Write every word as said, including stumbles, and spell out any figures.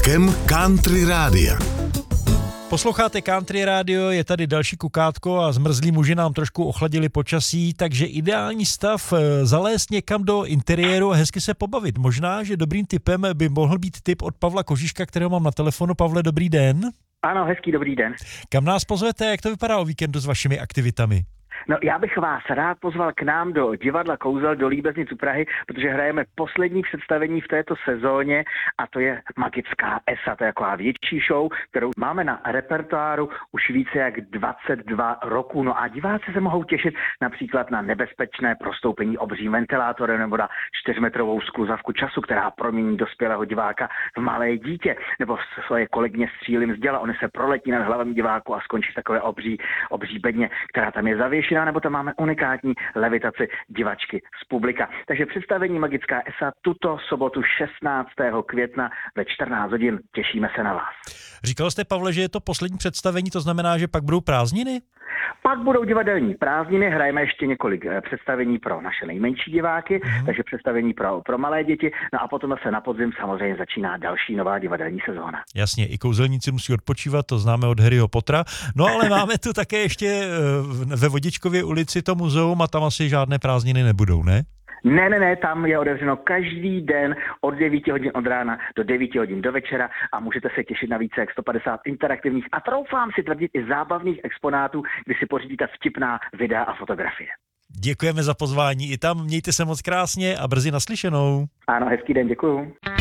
Vlakem Country Rádia. Posloucháte Country Radio, je tady další kukátko a zmrzlí muži nám trošku ochladili počasí, takže ideální stav zalézt někam do interiéru a hezky se pobavit. Možná, že dobrým tipem by mohl být tip od Pavla Kožiška, kterého mám na telefonu. Pavle, dobrý den. Ano, hezký dobrý den. Kam nás pozvete, jak to vypadá o víkendu s vašimi aktivitami? No, já bych vás rád pozval k nám do divadla Kouzel do Líbeznic u Prahy, protože hrajeme poslední představení v této sezóně a to je Magická Esa. To je taková větší show, kterou máme na repertoáru už více jak dvacet dva roků. No a diváci se mohou těšit například na nebezpečné prostoupení obřím ventilátorem nebo na čtyřmetrovou skluzavku času, která promění dospělého diváka v malé dítě, nebo svoje kolegyně střílím z děla. Oni se proletí nad hlavami diváku a skončí v takové obří, obří bedně, která tam je zavěšená, nebo tam máme unikátní levitaci divačky z publika. Takže představení Magická Esa tuto sobotu šestnáctého května ve čtrnáct hodin. Těšíme se na vás. Říkal jste, Pavle, že je to poslední představení, to znamená, že pak budou prázdniny? Pak budou divadelní prázdniny, hrajeme ještě několik představení pro naše nejmenší diváky, mm. takže představení pro, pro malé děti, no a potom se na podzim samozřejmě začíná další nová divadelní sezóna. Jasně, i kouzelníci musí odpočívat, to známe od Harryho Pottera, no ale máme tu také ještě ve Vodičkově ulici to muzeum a tam asi žádné prázdniny nebudou, ne? Ne, ne, ne, tam je otevřeno každý den od devíti hodin od rána do devíti hodin do večera a můžete se těšit na více jak sto padesát interaktivních a troufám si tvrdit i zábavných exponátů, kdy si pořídíte vtipná videa a fotografie. Děkujeme za pozvání i tam, mějte se moc krásně a brzy naslyšenou. Ano, hezký den, děkuju.